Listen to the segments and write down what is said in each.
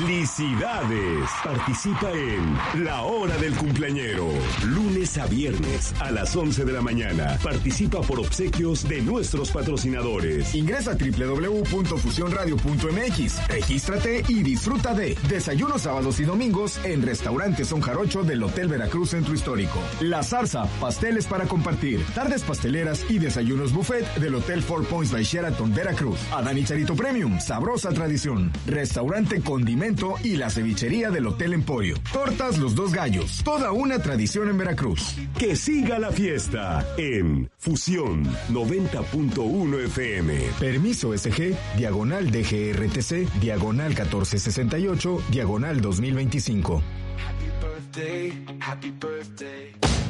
¡Felicidades! Participa en La Hora del Cumpleañero. Lunes a viernes a las 11 de la mañana. Participa por obsequios de nuestros patrocinadores. Ingresa a www.fusionradio.mx. Regístrate y disfruta de desayunos sábados y domingos en Restaurante Son Jarocho del Hotel Veracruz Centro Histórico. La Zarza, pasteles para compartir. Tardes pasteleras y desayunos buffet del Hotel Four Points by Sheraton Veracruz. Adán y Charito Premium, sabrosa tradición. Restaurante Condimento y la cevichería del Hotel Emporio. Tortas Los Dos Gallos, toda una tradición en Veracruz. Que siga la fiesta en Fusión 90.1 FM. Permiso SG, diagonal DGRTC, diagonal 1468, diagonal 2025. Happy birthday, happy birthday.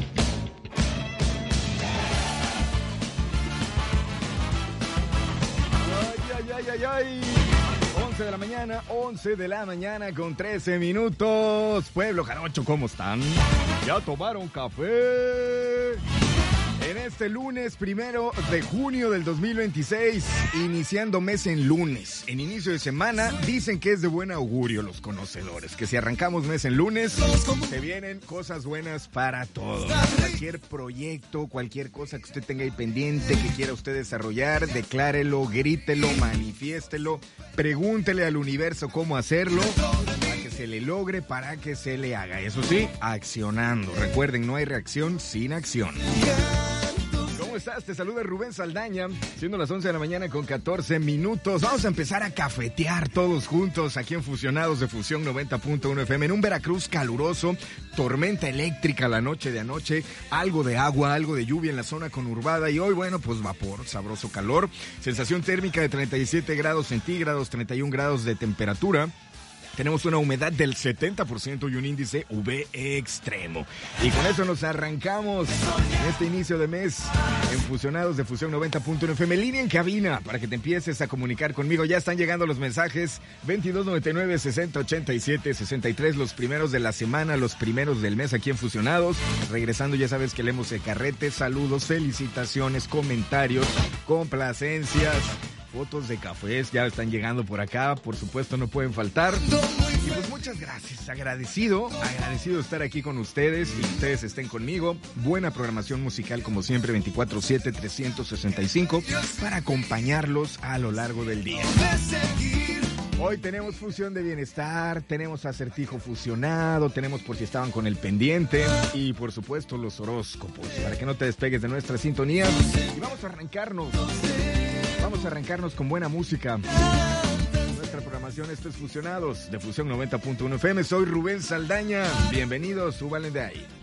Ay. 11 de la mañana con 13 minutos. Pueblo Jarocho, ¿cómo están? ¿Ya tomaron café? En este lunes 1 de junio del 2026, iniciando mes en lunes, en inicio de semana, dicen que es de buen augurio los conocedores, que si arrancamos mes en lunes, se vienen cosas buenas para todos. Cualquier proyecto, cualquier cosa que usted tenga ahí pendiente, que quiera usted desarrollar, declárelo, grítelo, manifiéstelo, pregúntele al universo cómo hacerlo, para que se le logre, para que se le haga. Eso sí, accionando. Recuerden, no hay reacción sin acción. ¿Cómo estás? Te saluda Rubén Saldaña, siendo las 11 de la mañana con 14 minutos. Vamos a empezar a cafetear todos juntos aquí en Fusionados de Fusión 90.1 FM en un Veracruz caluroso, tormenta eléctrica la noche de anoche, algo de agua, algo de lluvia en la zona conurbada y hoy, bueno, pues vapor, sabroso calor, sensación térmica de 37 grados centígrados, 31 grados de temperatura. Tenemos una humedad del 70% y un índice UV extremo. Y con eso nos arrancamos en este inicio de mes en Fusionados de Fusión 90.1 FM. Línea en cabina para que te empieces a comunicar conmigo. Ya están llegando los mensajes 2299 6087 63, los primeros de la semana, los primeros del mes aquí en Fusionados. Regresando, ya sabes que leemos el carrete, saludos, felicitaciones, comentarios, complacencias. Fotos de cafés ya están llegando por acá, por supuesto no pueden faltar. Y pues muchas gracias, agradecido de estar aquí con ustedes y que ustedes estén conmigo. Buena programación musical como siempre, 24/7, 365, para acompañarlos a lo largo del día. Hoy tenemos fusión de bienestar, tenemos acertijo fusionado, tenemos por si estaban con el pendiente y por supuesto los horóscopos, para que no te despegues de nuestra sintonía. Y vamos a arrancarnos con buena música. Nuestra programación, esto es Fusionados de Fusión 90.1 FM. Soy Rubén Saldaña. Bienvenidos, súbanle de ahí.